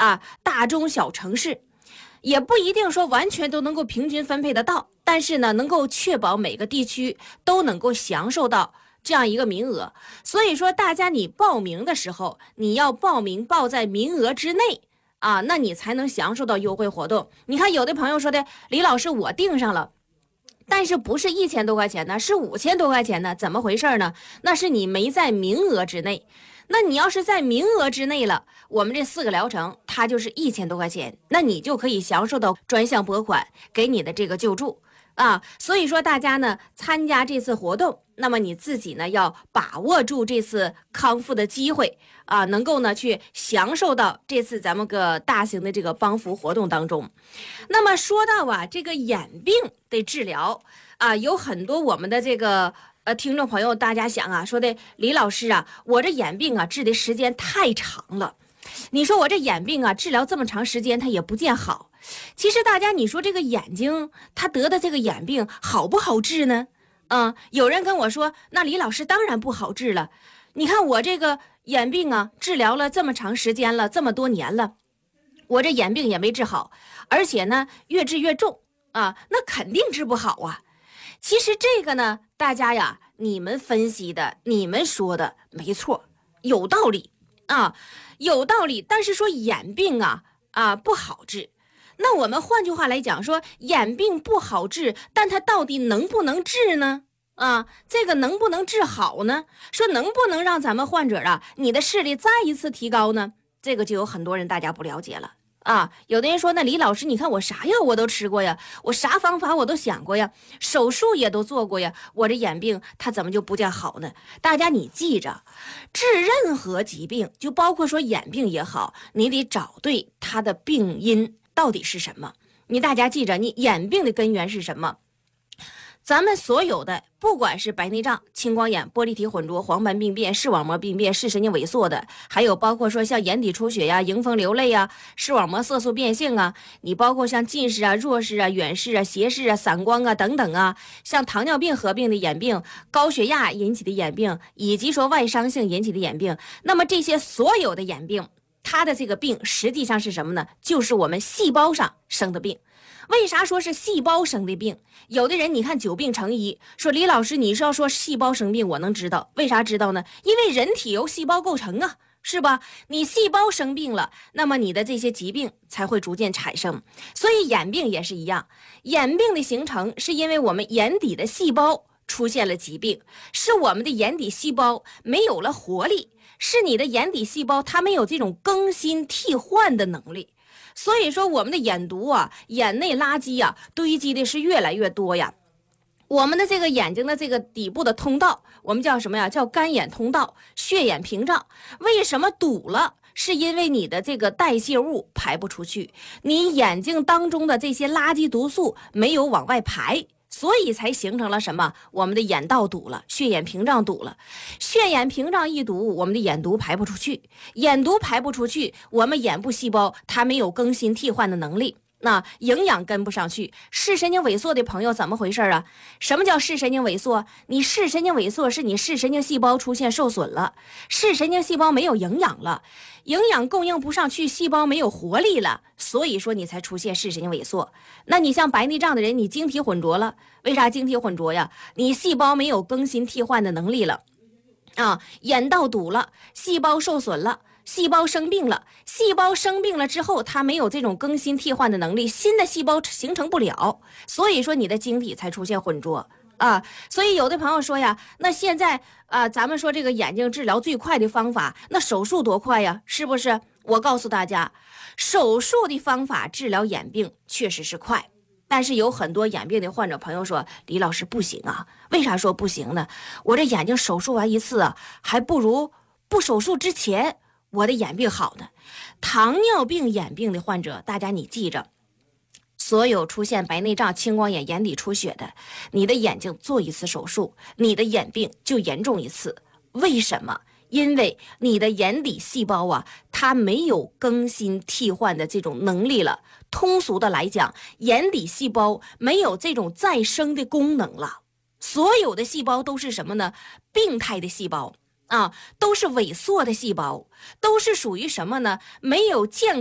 大中小城市，也不一定说完全都能够平均分配得到，但是呢，能够确保每个地区都能够享受到这样一个名额。所以说大家你报名的时候，你要报在名额之内那你才能享受到优惠活动。你看有的朋友说的，李老师我订上了，但是不是1000多块钱呢，是5000多块钱呢，怎么回事呢？那是你没在名额之内。那你要是在名额之内了，我们这4个疗程它就是1000多块钱，那你就可以享受到专项拨款给你的这个救助所以说大家呢参加这次活动，那么你自己呢要把握住这次康复的机会能够呢去享受到这次咱们个大型的这个帮扶活动当中。那么说到这个眼病的治疗有很多我们的这个听众朋友大家想说的，李老师我这眼病治的时间太长了，你说我这眼病治疗这么长时间它也不见好。其实大家你说这个眼睛他得的这个眼病好不好治呢？有人跟我说，那李老师当然不好治了，你看我这个眼病治疗了这么长时间了，这么多年了，我这眼病也没治好，而且呢越治越重那肯定治不好其实这个呢，大家你们分析的，你们说的没错，有道理有道理。但是说眼病不好治，那我们换句话来讲说，眼病不好治，但它到底能不能治呢？这个能不能治好呢？说能不能让咱们患者你的视力再一次提高呢？这个就有很多人大家不了解了有的人说，那李老师你看我啥药我都吃过呀，我啥方法我都想过呀，手术也都做过呀，我这眼病它怎么就不见好呢？大家你记着，治任何疾病就包括说眼病也好，你得找对它的病因到底是什么。你大家记着，你眼病的根源是什么？咱们所有的不管是白内障、青光眼、玻璃体混浊、黄斑病变、视网膜病变、视神经萎缩的，还有包括说像眼底出血迎风流泪视网膜色素变性你包括像近视弱视远视斜视散光等等像糖尿病合并的眼病、高血压引起的眼病，以及说外伤性引起的眼病，那么这些所有的眼病，它的这个病实际上是什么呢？就是我们细胞上生的病。为啥说是细胞生的病？有的人你看久病成医，说李老师你是要说细胞生病，我能知道，为啥知道呢？因为人体由细胞构成是吧？你细胞生病了，那么你的这些疾病才会逐渐产生。所以眼病也是一样，眼病的形成是因为我们眼底的细胞出现了疾病，是我们的眼底细胞没有了活力，是你的眼底细胞它没有这种更新替换的能力。所以说我们的眼毒眼内垃圾堆积的是越来越多我们的这个眼睛的这个底部的通道，我们叫什么叫干眼通道、血眼屏障。为什么堵了？是因为你的这个代谢物排不出去，你眼睛当中的这些垃圾毒素没有往外排，所以才形成了什么？我们的眼道堵了，血眼屏障堵了，血眼屏障一堵，我们的眼毒排不出去，眼毒排不出去，我们眼部细胞它没有更新替换的能力，那营养跟不上去。视神经萎缩的朋友怎么回事什么叫视神经萎缩？你视神经萎缩是你视神经细胞出现受损了，视神经细胞没有营养了，营养供应不上去，细胞没有活力了，所以说你才出现视神经萎缩。那你像白内障的人，你晶体混浊了，为啥晶体混浊呀？你细胞没有更新替换的能力了眼道堵了，细胞受损了，细胞生病了，细胞生病了之后，它没有这种更新替换的能力，新的细胞形成不了，所以说你的晶体才出现混浊所以有的朋友说那现在咱们说这个眼睛治疗最快的方法，那手术多快呀？是不是？我告诉大家，手术的方法治疗眼病确实是快，但是有很多眼病的患者朋友说，李老师不行为啥说不行呢？我这眼睛手术完一次还不如不手术之前我的眼病好呢。糖尿病眼病的患者，大家你记着，所有出现白内障、青光眼、眼底出血的，你的眼睛做一次手术，你的眼病就严重一次。为什么？因为你的眼底细胞它没有更新替换的这种能力了。通俗的来讲，眼底细胞没有这种再生的功能了。所有的细胞都是什么呢？病态的细胞都是萎缩的细胞，都是属于什么呢？没有健